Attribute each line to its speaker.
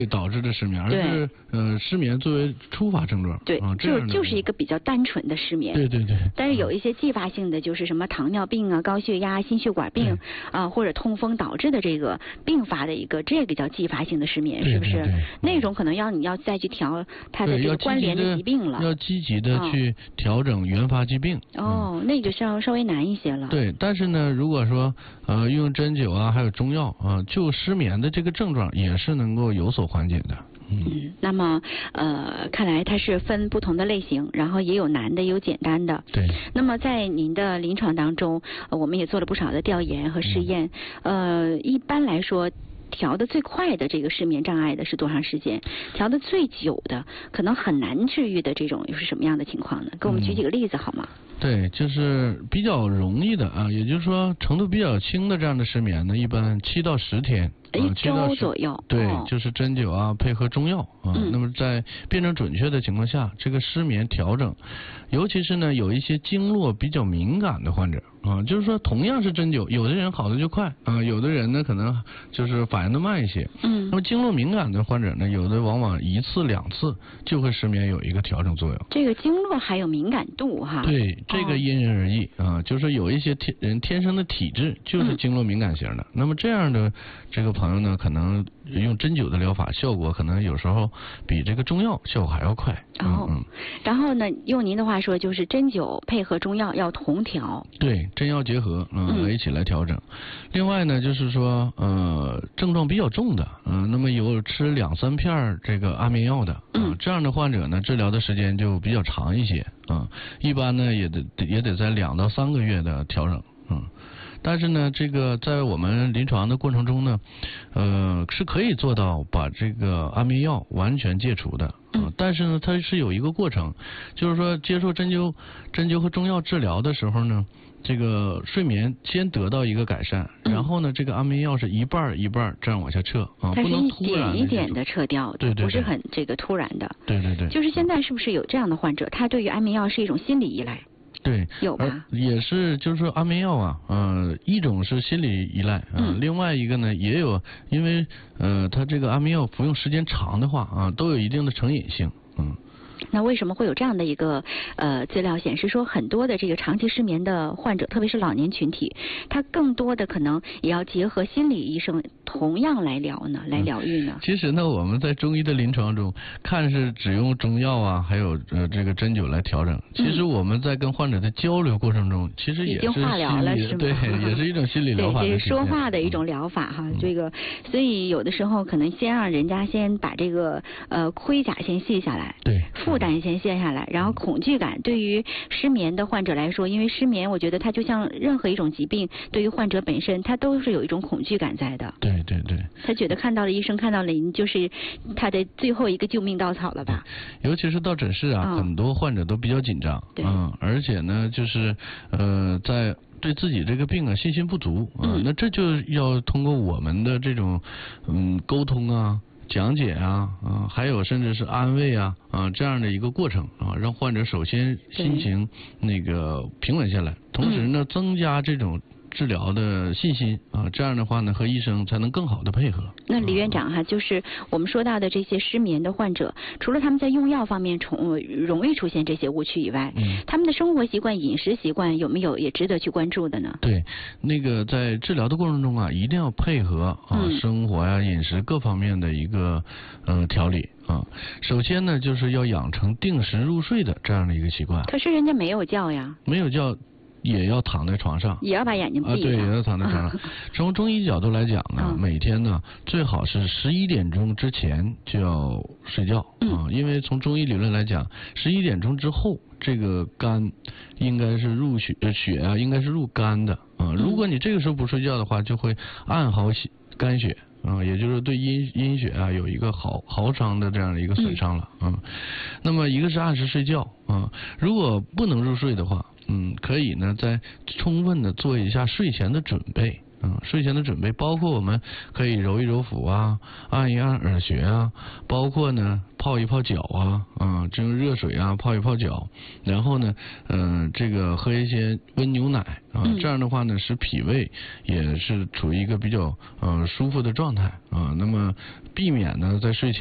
Speaker 1: 导致的失眠，而是失眠作为初发症状。
Speaker 2: 对，就是一个比较单纯的失眠。
Speaker 1: 对对对。
Speaker 2: 但是有一些继发性的，就是什么糖尿病啊、高血压、心血管病啊，或者痛风导致的这个并发的这个叫继发性的失眠，是不是？那种可能你要再去调它的这个关联的疾病了。
Speaker 1: 要积极的去调整原发疾病。
Speaker 2: 那个稍微难一些了。
Speaker 1: 对，但是呢，如果说用针灸啊，还有中药啊，就失眠的这个症状也是能够有所缓解的。
Speaker 2: 那么看来它是分不同的类型，然后也有难的，也有简单的。
Speaker 1: 对。
Speaker 2: 那么在您的临床当中，我们也做了不少的调研和试验。一般来说，调的最快的这个失眠障碍的是多长时间？调的最久的，可能很难治愈的这种又是什么样的情况呢？给我们举几个例子好吗？
Speaker 1: 对，就是比较容易的啊，也就是说程度比较轻的这样的失眠呢，一般7到10天。
Speaker 2: 1周左右。
Speaker 1: 对，就是针灸啊，配合中药啊。那么在辩证准确的情况下，这个失眠调整，尤其是呢有一些经络比较敏感的患者啊，就是说同样是针灸，有的人好的就快啊，有的人呢可能就是反应的慢一些。那么经络敏感的患者呢，有的往往1次2次就会失眠有一个调整作用。
Speaker 2: 这个经络还有敏感度哈？
Speaker 1: 对，这个因人而异啊，就是有一些人天生的体质就是经络敏感型的，那么这样的这个朋友呢，可能用针灸的疗法效果可能有时候比这个中药效果还要快。
Speaker 2: 然后呢，用您的话说，就是针灸配合中药要同调。对，
Speaker 1: 针药结合，一起来调整。另外呢，就是说，症状比较重的，那么有吃2、3片这个安眠药的，这样的患者呢，治疗的时间就比较长一些，一般呢也得在2到3个月的调整，但是呢，这个在我们临床的过程中呢，是可以做到把这个安眠药完全戒除的。但是呢，它是有一个过程，就是说接受针灸和中药治疗的时候呢，这个睡眠先得到一个改善，然后呢，这个安眠药是一半一半这样往下撤啊，不能突然
Speaker 2: 一点的撤掉，
Speaker 1: 对，
Speaker 2: 不是很这个突然的。
Speaker 1: 对。
Speaker 2: 就是现在是不是有这样的患者，他对于安眠药是一种心理依赖？
Speaker 1: 对，
Speaker 2: 有吧？
Speaker 1: 也是，就是说安眠药啊，一种是心理依赖另外一个呢也有，因为它这个安眠药服用时间长的话啊，都有一定的成瘾性。
Speaker 2: 那为什么会有这样的一个资料显示说，很多的这个长期失眠的患者，特别是老年群体，他更多的可能也要结合心理医生同样来疗愈呢？
Speaker 1: 其实呢，我们在中医的临床中，看是只用中药啊，还有这个针灸来调整。其实我们在跟患者的交流过程中，其实也是
Speaker 2: 已经化疗了，是吗？
Speaker 1: 对，也是一种心理疗法。
Speaker 2: 对，这是说话的一种疗法哈。这个，所以有的时候可能先让人家先把这个盔甲先卸下来。
Speaker 1: 对。
Speaker 2: 负担先卸下来，然后恐惧感对于失眠的患者来说，因为失眠，我觉得它就像任何一种疾病，对于患者本身，他都是有一种恐惧感在的。
Speaker 1: 对。
Speaker 2: 他觉得看到了医生，看到了您，就是他的最后一个救命稻草了吧？
Speaker 1: 尤其是到诊室啊，很多患者都比较紧张，而且呢，就是在对自己这个病啊信心不足那这就要通过我们的这种沟通啊。讲解还有甚至是安慰这样的一个过程让患者首先心情那个平稳下来，同时呢增加这种治疗的信心这样的话呢和医生才能更好的配合。
Speaker 2: 那李院长哈，就是我们说到的这些失眠的患者，除了他们在用药方面容易出现这些误区以外，他们的生活习惯、饮食习惯有没有也值得去关注的呢？
Speaker 1: 对，那个在治疗的过程中一定要配合生活呀、饮食各方面的一个调理首先呢，就是要养成定时入睡的这样的一个习惯。
Speaker 2: 可是人家没有觉呀。
Speaker 1: 没有觉。也要躺在床上，
Speaker 2: 也要把眼睛闭上。
Speaker 1: 对，也要躺在床上。从中医角度来讲呢，每天呢最好是11点钟之前就要睡觉因为从中医理论来讲，11点钟之后，这个肝应该是入血应该是入肝的如果你这个时候不睡觉的话，就会暗耗肝血也就是对阴血有一个耗伤的这样的一个损伤了那么一个是按时睡觉如果不能入睡的话可以呢，再充分的做一下睡前的准备睡前的准备包括我们可以揉一揉腹啊，按一按耳穴啊，包括呢泡一泡脚啊，这种热水啊泡一泡脚，然后呢这个喝一些温牛奶啊，这样的话呢使脾胃也是处于一个比较舒服的状态啊，那么避免呢在睡前